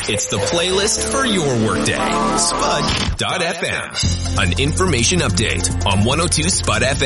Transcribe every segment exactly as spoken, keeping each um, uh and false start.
It's the playlist for your workday. Spud dot F M. An information update on one oh two Spud F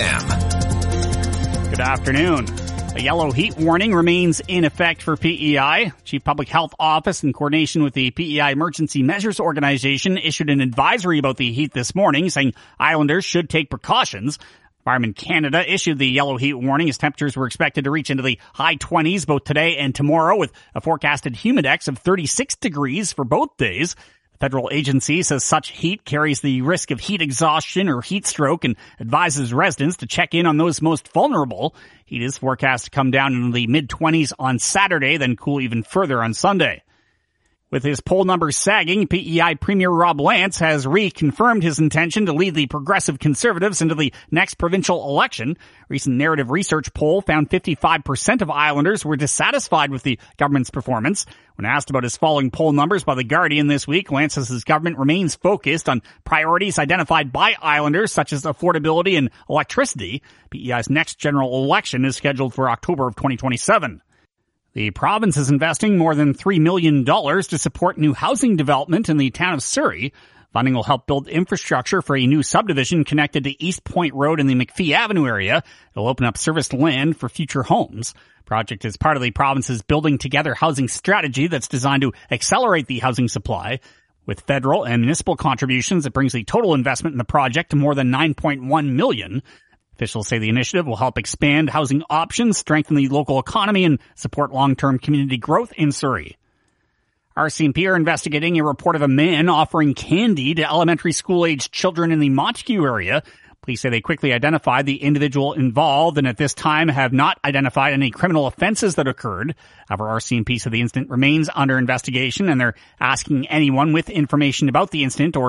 M. Good afternoon. A yellow heat warning remains in effect for P E I. Chief Public Health Office, in coordination with the P E I Emergency Measures Organization, issued an advisory about the heat this morning, saying islanders should take precautions. Environment Canada issued the yellow heat warning as temperatures were expected to reach into the high twenties both today and tomorrow, with a forecasted humidex of thirty-six degrees for both days. The federal agency says such heat carries the risk of heat exhaustion or heat stroke and advises residents to check in on those most vulnerable. Heat is forecast to come down into the mid-twenties on Saturday, then cool even further on Sunday. With his poll numbers sagging, P E I Premier Rob Lance has reconfirmed his intention to lead the Progressive Conservatives into the next provincial election. Recent Narrative Research poll found fifty-five percent of Islanders were dissatisfied with the government's performance. When asked about his falling poll numbers by The Guardian this week, Lance says his government remains focused on priorities identified by Islanders, such as affordability and electricity. P E I's next general election is scheduled for October of twenty twenty-seven. The province is investing more than three million dollars to support new housing development in the town of Surrey. Funding will help build infrastructure for a new subdivision connected to East Point Road in the McPhee Avenue area. It'll open up serviced land for future homes. The project is part of the province's Building Together housing strategy that's designed to accelerate the housing supply. With federal and municipal contributions, it brings the total investment in the project to more than nine point one million dollars. Officials say the initiative will help expand housing options, strengthen the local economy, and support long-term community growth in Surrey. R C M P are investigating a report of a man offering candy to elementary school-aged children in the Montague area. Police say they quickly identified the individual involved and at this time have not identified any criminal offenses that occurred. However, R C M P said the incident remains under investigation and they're asking anyone with information about the incident or